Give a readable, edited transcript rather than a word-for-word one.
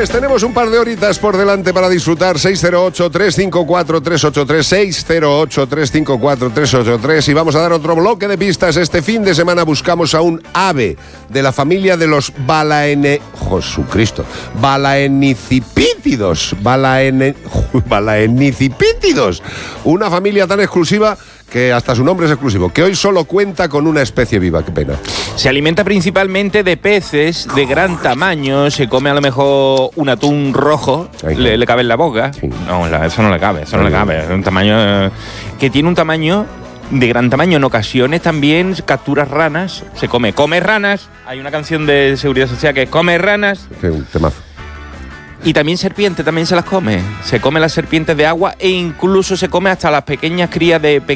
Pues tenemos un par de horitas por delante para disfrutar. 608-354-383, 608-354-383. Y vamos a dar otro bloque de pistas. Este fin de semana buscamos a un ave de la familia de los balaenicipítidos. Balaenicipítidos. Una familia tan exclusiva que hasta su nombre es exclusivo, que hoy solo cuenta con una especie viva. Qué pena. Se alimenta principalmente de peces de gran tamaño, se come a lo mejor un atún rojo, le cabe en la boca. Sí. No, eso no le cabe, es un tamaño que tiene un tamaño de gran tamaño. En ocasiones también captura ranas, come ranas. Hay una canción de Seguridad Social que es Come ranas. Sí, un temazo. Y también serpientes, también se las come. Se come las serpientes de agua e incluso se come hasta las pequeñas crías de